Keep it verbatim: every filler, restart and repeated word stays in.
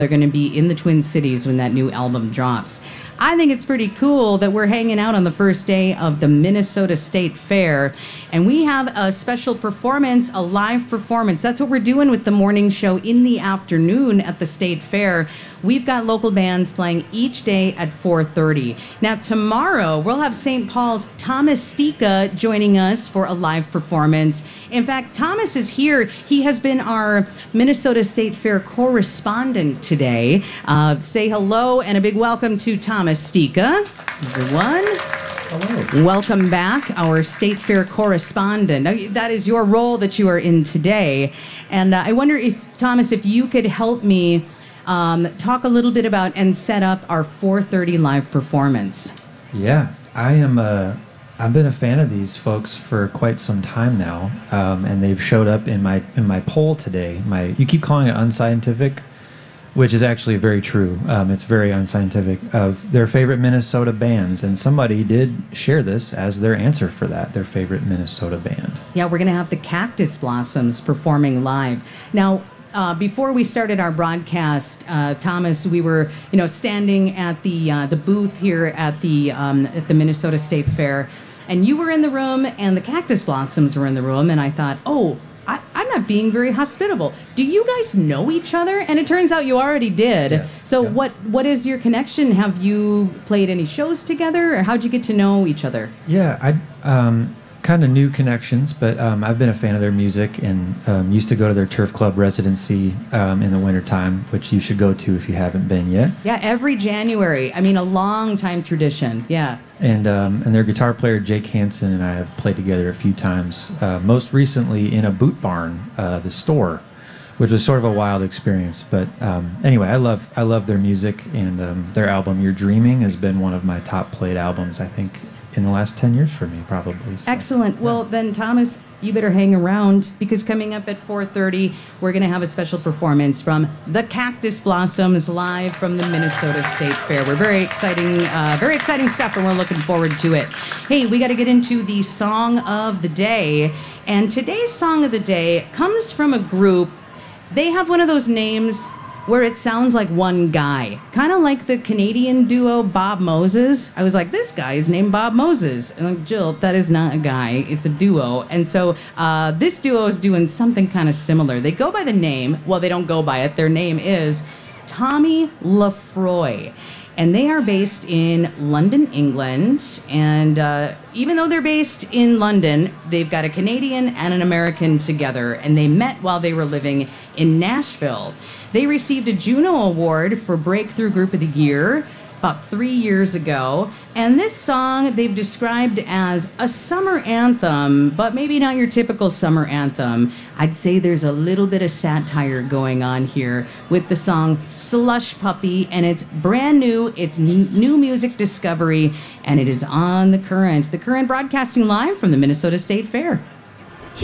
They're going to be in the Twin Cities when that new album drops. I think it's pretty cool that we're hanging out on the first day of the Minnesota State Fair, and we have a special performance, a live performance. That's what we're doing with the morning show in the afternoon at the State Fair. We've got local bands playing each day at four thirty. Now, tomorrow, we'll have Saint Paul's Thomas Stika joining us for a live performance. In fact, Thomas is here. He has been our Minnesota State Fair correspondent today. Uh, say hello and a big welcome to Thomas Stika, everyone. Hello. Welcome back, our State Fair correspondent. Now, that is your role that you are in today. And uh, I wonder if, Thomas, if you could help me um, talk a little bit about and set up our four thirty live performance. Yeah, I am a, I've been a fan of these folks for quite some time now, um, and they've showed up in my in my poll today. My You keep calling it unscientific, which is actually very true. Um, it's very unscientific, of their favorite Minnesota bands. And somebody did share this as their answer for that, their favorite Minnesota band. Yeah, we're going to have the Cactus Blossoms performing live. Now, uh, before we started our broadcast, uh, Thomas, we were, you know, standing at the uh, the booth here at the um, at the Minnesota State Fair, and you were in the room, and the Cactus Blossoms were in the room, and I thought, oh, I, I'm not being very hospitable. Do you guys know each other? And it turns out you already did. Yes. So Yeah. what what is your connection? Have you played any shows together, or how'd you get to know each other? Yeah, I um, kind of new connections, but um, I've been a fan of their music and um, used to go to their Turf Club residency um, in the wintertime, which you should go to if you haven't been yet. Yeah, every January. I mean, a long time tradition. Yeah. And um, and their guitar player Jake Hansen and I have played together a few times. Uh, most recently in a boot barn, uh, the store, which was sort of a wild experience. But um, anyway, I love I love their music, and um, their album "You're Dreaming" has been one of my top played albums, I think, in the last ten years for me, probably. So, Excellent. yeah. Well, then, Thomas, you better hang around, because coming up at four thirty, we're going to have a special performance from the Cactus Blossoms live from the Minnesota State Fair. We're very exciting, uh, very exciting stuff, and we're looking forward to it. Hey, we got to get into the song of the day, and today's song of the day comes from a group. They have one of those names where it sounds like one guy, kind of like the Canadian duo Bob Moses. I was like, this guy is named Bob Moses. And I'm like, Jill, that is not a guy, it's a duo. And so uh, this duo is doing something kind of similar. They go by the name, well, they don't go by it, their name is Tommy Lefroy. And they are based in London, England. And uh, even though they're based in London, they've got a Canadian and an American together. And they met while they were living in Nashville. They received a Juno Award for Breakthrough Group of the Year about three years ago. And this song they've described as a summer anthem, but maybe not your typical summer anthem. I'd say there's a little bit of satire going on here with the song Slush Puppy, and it's brand new, it's n- new music discovery, and it is on The Current. The Current broadcasting live from the Minnesota State Fair.